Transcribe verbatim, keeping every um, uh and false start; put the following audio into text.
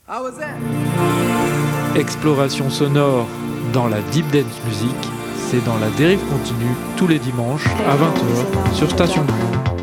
Exploration sonore dans la Deep Dance Music, c'est dans la Dérive Continue tous les dimanches à vingt heures sur Station Bleu.